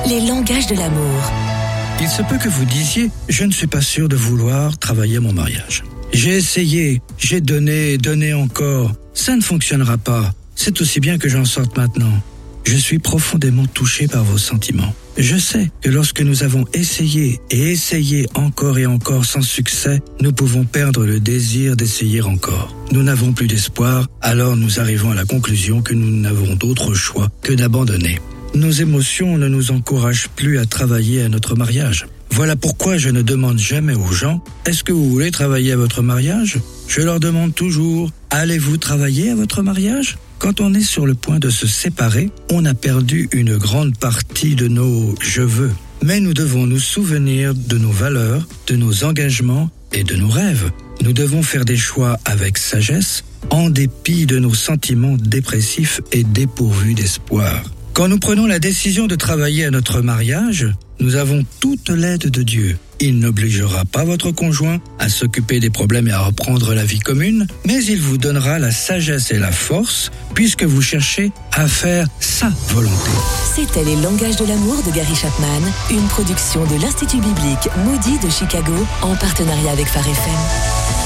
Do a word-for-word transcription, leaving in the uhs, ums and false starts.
Les langages de l'amour. Il se peut que vous disiez « Je ne suis pas sûr de vouloir travailler à mon mariage. J'ai essayé, j'ai donné, donné encore. Ça ne fonctionnera pas. C'est aussi bien que j'en sorte maintenant. » Je suis profondément touché par vos sentiments. Je sais que lorsque nous avons essayé et essayé encore et encore sans succès, nous pouvons perdre le désir d'essayer encore. Nous n'avons plus d'espoir, alors nous arrivons à la conclusion que nous n'avons d'autre choix que d'abandonner. Nos émotions ne nous encouragent plus à travailler à notre mariage. Voilà pourquoi je ne demande jamais aux gens « Est-ce que vous voulez travailler à votre mariage ?» Je leur demande toujours « Allez-vous travailler à votre mariage ?» Quand on est sur le point de se séparer, on a perdu une grande partie de nos « je veux ». Mais nous devons nous souvenir de nos valeurs, de nos engagements et de nos rêves. Nous devons faire des choix avec sagesse, en dépit de nos sentiments dépressifs et dépourvus d'espoir. Quand nous prenons la décision de travailler à notre mariage, nous avons toute l'aide de Dieu. Il n'obligera pas votre conjoint à s'occuper des problèmes et à reprendre la vie commune, mais il vous donnera la sagesse et la force puisque vous cherchez à faire sa volonté. C'était Les langages de l'amour de Gary Chapman, une production de l'Institut biblique Moody de Chicago en partenariat avec Phare F M.